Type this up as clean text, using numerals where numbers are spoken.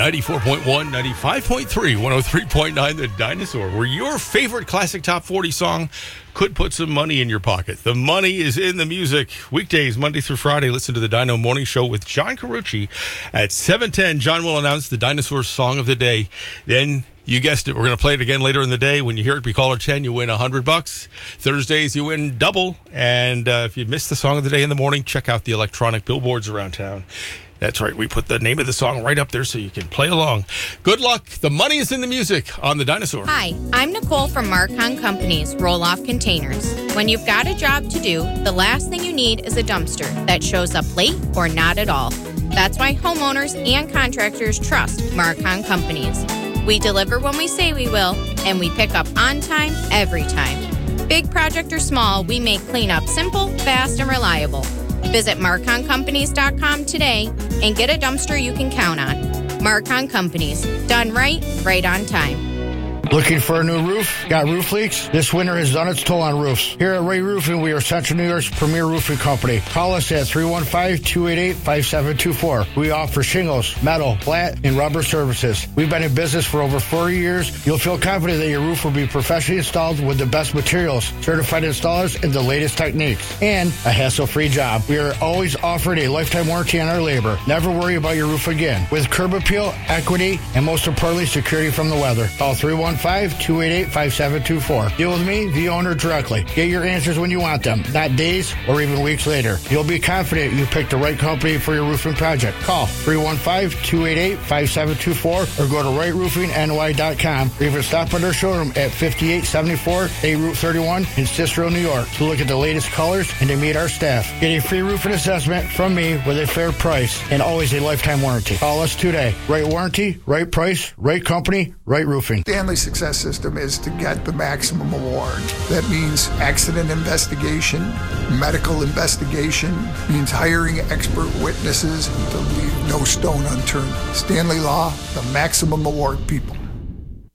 94.1, 95.3, 103.9, The Dinosaur, where your favorite classic top 40 song could put some money in your pocket. The money is in the music. Weekdays, Monday through Friday, listen to the Dino Morning Show with John Carucci at 7:10. John will announce the Dinosaur song of the day. Then, you guessed it, we're going to play it again later in the day. When you hear it be caller 10, you win $100. Thursdays, you win double. And if you missed the song of the day in the morning, check out the electronic billboards around town. That's right. We put the name of the song right up there so you can play along. Good luck. The money is in the music on The Dinosaur. Hi, I'm Nicole from Marcon Companies Roll-Off Containers. When you've got a job to do, the last thing you need is a dumpster that shows up late or not at all. That's why homeowners and contractors trust Marcon Companies. We deliver when we say we will, and we pick up on time every time. Big project or small, we make cleanup simple, fast, and reliable. Visit MarconCompanies.com today and get a dumpster you can count on. Marcon Companies. Done right, right on time. Looking for a new roof? Got roof leaks? This winter has done its toll on roofs. Here at Ray Roofing, we are Central New York's premier roofing company. Call us at 315-288-5724. We offer shingles, metal, flat, and rubber services. We've been in business for over 40 years. You'll feel confident that your roof will be professionally installed with the best materials, certified installers, and the latest techniques, and a hassle-free job. We are always offering a lifetime warranty on our labor. Never worry about your roof again. With curb appeal, equity, and most importantly, security from the weather. Call 315-288-5724. Deal with me, the owner, directly. Get your answers when you want them, not days or even weeks later. You'll be confident you picked the right company for your roofing project. Call 315-288-5724 or go to rightroofingny.com or even stop at our showroom at 5874 A Route 31 in Cicero, New York to look at the latest colors and to meet our staff. Get a free roofing assessment from me with a fair price and always a lifetime warranty. Call us today. Right warranty, right price, right company, right roofing. Stanley Success System is to get the maximum award. That means accident investigation, medical investigation, means hiring expert witnesses to leave no stone unturned. Stanley Law, the maximum award people.